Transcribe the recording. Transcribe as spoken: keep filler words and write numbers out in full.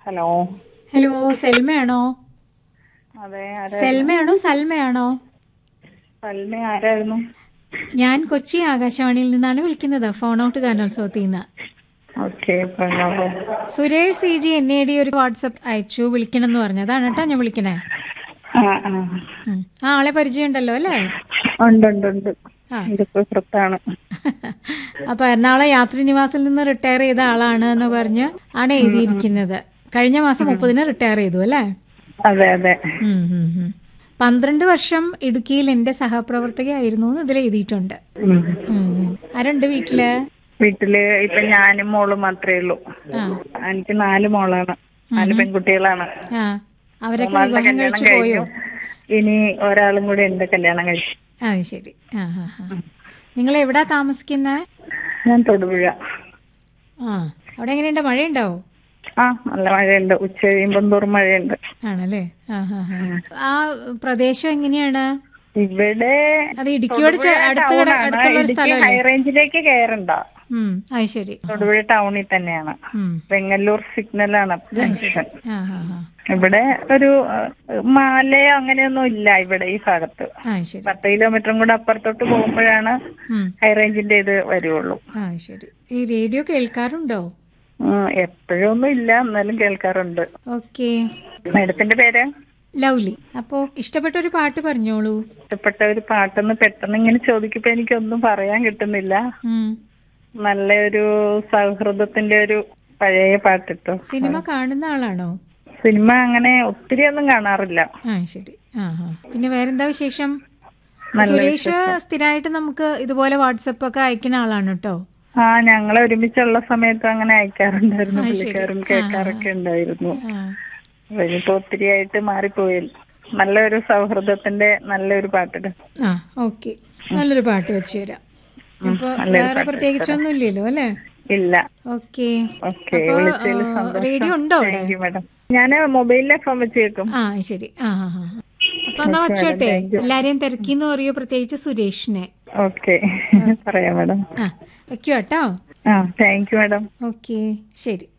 Hello. Hello, സെൽമയാണോ? അതെ, ആരായിരുന്നു? സെൽമയാണോ സൽമയാണോ? സൽമ ആരായിരുന്നു? ഞാൻ കൊച്ചി ആകാശവാണിയിൽ നിന്നാണ് വിളിക്കുന്നത്, ഫോൺ ഔട്ട് ഗാനോത്സവത്തിൽ നിന്ന്. ഓക്കെ, പറഞ്ഞോളൂ. Suresh C G N A D ഒരു വാട്സപ്പ് അയച്ചു, വിളിക്കണം എന്ന് പറഞ്ഞു. അതാണ് കേട്ടോ ഞാൻ വിളിക്കണേ. ആ ആ ഉം. ആ ആളെ പരിചയമുണ്ടല്ലോ അല്ലേ? ഉണ്ട് ഉണ്ട് ഉണ്ട് ആ. ഇതിപ്പോ പുറത്താണ്. അപ്പൊ എറണാകുളം യാത്രി നിവാസിൽ നിന്ന് റിട്ടയർ ചെയ്ത ആളാണ് എന്ന് പറഞ്ഞ് ആണ് എഴുതിയിരിക്കുന്നത്. കഴിഞ്ഞ മാസം മുപ്പതിന് റിട്ടയർ ചെയ്തു അല്ലേ? അതെ അതെ. ഉം, ഉം, ഉം. പന്ത്രണ്ട് വർഷം ഇടുക്കിയിൽ എന്റെ സഹപ്രവർത്തകയായിരുന്നു എന്ന് ഇതിൽ എഴുതിയിട്ടുണ്ട്. ഉം. ഉം, ഉം. ആരുണ്ട് വീട്ടില്? വീട്ടില് ഇപ്പൊ ഞാനും മോളും മാത്രമേ ഉള്ളൂ. ആ എനിക്ക് നാല് മോളാണ്, നാല് പെൺകുട്ടികളാണ്. ആ അവരൊക്കെ മൂന്നാളുടെ വിവാഹം കല്യാണം കഴിച്ചു പോയോ? കഴിഞ്ഞു. ഇനി ഒരാളും കൂടെ ഉണ്ട് കല്യാണം കഴിച്ചു. ആ ശരി. ആ ആ ആ നിങ്ങൾ എവിടാ താമസിക്കുന്നത്? ഞാൻ തൊടുപുഴ. ആ അവിടെ എങ്ങനെയുണ്ട്, മഴയുണ്ടാവോ? ആ നല്ല മഴയുണ്ട്, ഉച്ച കഴിയുമ്പം തോറും മഴയുണ്ട്. ആണല്ലേ? ആ ആ ആ ആ പ്രദേശം എങ്ങനെയാണ്? ഇവിടെ അത് ഇടുക്കിയോട് ചെ- അടുത്ത് കിട- അടുത്തുള്ള ഒരു ഇടുക്കി സ്ഥലമല്ലേ? ഹൈ റേഞ്ചിലേക്ക് കയറണ്ട, ഉം അത് ശരി. തൊടുപുഴ ടൗണിൽ തന്നെയാണ്. ഉം വെങ്ങല്ലൂർ സിഗ്നലാണ് അത് ശരി. ജംഗ്ഷൻ. ആ ആ ആ ഇവിടെ ഒരു ഏഹ്, മലയോ അങ്ങനെയൊന്നും ഇല്ല ഇവിടെ ഈ ഭാഗത്ത്. ആ ശരി. പത്ത് കിലോമീറ്ററും കൂടെ അപ്പുറത്തോട്ട് പോകുമ്പോഴാണ് ഉം ഹൈ റേഞ്ചിന്റെ ഇത് വരുവുള്ളൂ. ആ ശരി. ഈ റേഡിയോ കേൾക്കാറുണ്ടോ? എപ്പോഴും ഒന്നും ഇല്ല, എന്നാലും കേൾക്കാറുണ്ട്. ഓക്കെ. മേഡത്തിന്റെ പേര്? ലൗലി. അപ്പോ ഇഷ്ടപ്പെട്ട ഒരു പാട്ട് പറഞ്ഞോളൂ. ഇഷ്ടപ്പെട്ട ഒരു പാട്ടെന്ന് പെട്ടെന്ന് ഇങ്ങനെ ചോദിക്കുമ്പോ എനിക്കൊന്നും പറയാൻ കിട്ടുന്നില്ല. ഉം. നല്ലൊരു സൗഹൃദത്തിന്റെ ഒരു പഴയ പാട്ടിട്ടോ. സിനിമ കാണുന്ന ആളാണോ? സിനിമ അങ്ങനെ ഒത്തിരി ഒന്നും കാണാറില്ല. ആ ശരി. ആ ആ പിന്നെ വേറെന്താ വിശേഷം? നല്ല സുരേഷ് വിശേഷം. സ്ഥിരമായിട്ട് നമുക്ക് ഇതുപോലെ വാട്സപ്പ് ഒക്കെ അയക്കുന്ന ആളാണ് കേട്ടോ. ആ ഞങ്ങളെ ഒരുമിച്ചുള്ള സമയത്ത് അങ്ങനെ അയക്കാറുണ്ടായിരുന്നു, ആ, ശരി. പുള്ളിക്കാരും ആ, കേൾക്കാറൊക്കെ ഉണ്ടായിരുന്നു. ആ ഇനിയിപ്പോ ഒത്തിരി ആയിട്ട് മാറിപ്പോയില്ല. നല്ലൊരു സൗഹൃദത്തിന്റെ നല്ലൊരു പാട്ടിട്. ആ ഓക്കെ, നല്ലൊരു പാട്ട് വെച്ച് തരാം. ഇപ്പൊ നല്ലൊരു വേറെ പാട്ട് പ്രത്യേകിച്ചൊന്നും ഇല്ലല്ലോ അല്ലേ? ഇല്ല. ഓക്കെ. ഓക്കെ, അപ്പൊ വിളിച്ചതിൽ സന്തോഷം. റേഡിയോ ഉണ്ടോ അവിടെ? Thank you madam. ഞാൻ മൊബൈലിലെ ഫോൺ വെച്ച് കേൾക്കും. ആ ശരി. ആ ആ ആ അപ്പൊ എന്നാ ഓക്കെ മാഡം, വച്ചോട്ടെ. Thank you. എല്ലാരെയും തിരക്കിന്ന് പറയൂ, പ്രത്യേകിച്ച് സുരേഷിനെ. ഓക്കെ, പറയാം മാഡം. ആ വെക്കൂ കേട്ടോ. ആ താങ്ക് യു മാഡം. ഓക്കെ ശരി.